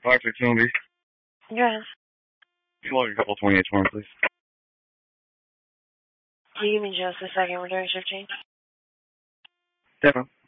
Electric Tumby. Yes. Can you log a couple 28 tomorrow, please? Can you give me just a second? We're doing shift change. Definitely.